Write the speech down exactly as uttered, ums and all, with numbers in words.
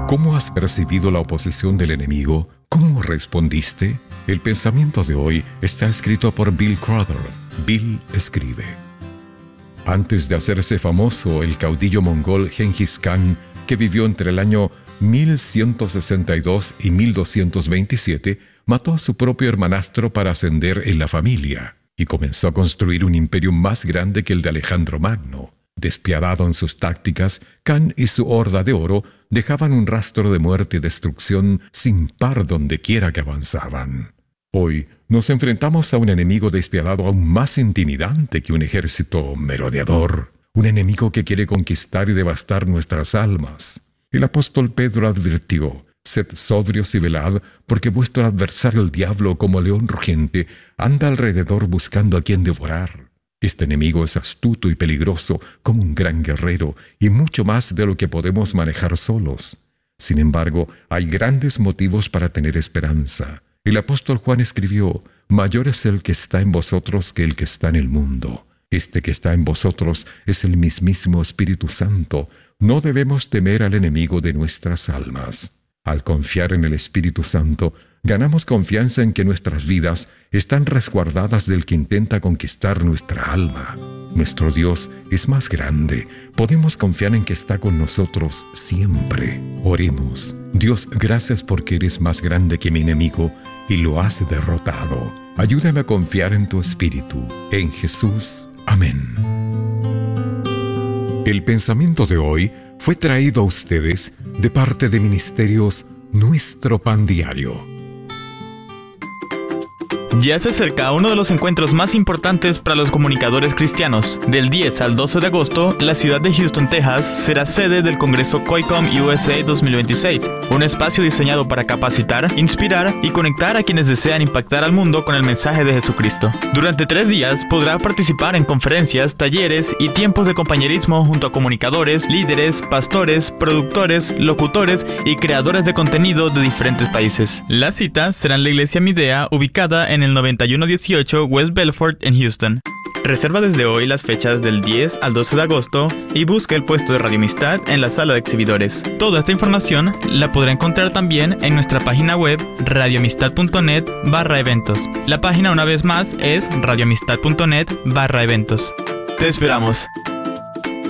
¿Cómo has percibido la oposición del enemigo? ¿Cómo respondiste? El pensamiento de hoy está escrito por Bill Crowther. Bill escribe: antes de hacerse famoso, el caudillo mongol Genghis Khan, que vivió entre el año mil ciento sesenta y dos y mil doscientos veintisiete, mató a su propio hermanastro para ascender en la familia y comenzó a construir un imperio más grande que el de Alejandro Magno. Despiadado en sus tácticas, Khan y su horda de oro dejaban un rastro de muerte y destrucción sin par donde quiera que avanzaban. Hoy nos enfrentamos a un enemigo despiadado aún más intimidante que un ejército merodeador, un enemigo que quiere conquistar y devastar nuestras almas. El apóstol Pedro advirtió: sed sobrios y velad, porque vuestro adversario el diablo, como león rugiente, anda alrededor buscando a quien devorar. Este enemigo es astuto y peligroso como un gran guerrero y mucho más de lo que podemos manejar solos. Sin embargo, hay grandes motivos para tener esperanza. El apóstol Juan escribió: mayor es el que está en vosotros que el que está en el mundo. Este que está en vosotros es el mismísimo Espíritu Santo. No debemos temer al enemigo de nuestras almas. Al confiar en el Espíritu Santo, ganamos confianza en que nuestras vidas están resguardadas del que intenta conquistar nuestra alma. Nuestro Dios es más grande. Podemos confiar en que está con nosotros siempre. Oremos. Dios, gracias porque eres más grande que mi enemigo y lo has derrotado. Ayúdame a confiar en tu Espíritu. En Jesús. Amén. El pensamiento de hoy fue traído a ustedes de parte de Ministerios Nuestro Pan Diario. Ya se acerca uno de los encuentros más importantes para los comunicadores cristianos. Del diez al doce de agosto, la ciudad de Houston, Texas, será sede del Congreso COICOM U S A dos mil veintiséis, un espacio diseñado para capacitar, inspirar y conectar a quienes desean impactar al mundo con el mensaje de Jesucristo. Durante tres días podrá participar en conferencias, talleres y tiempos de compañerismo junto a comunicadores, líderes, pastores, productores, locutores y creadores de contenido de diferentes países. La cita será en la iglesia Midea, ubicada en el noventa y uno dieciocho West Belfort en Houston. Reserva desde hoy las fechas del diez al doce de agosto y busca el puesto de Radio Amistad en la sala de exhibidores. Toda esta información la podrá encontrar también en nuestra página web radioamistad.net barra eventos. La página una vez más es radioamistad.net barra eventos. Te esperamos.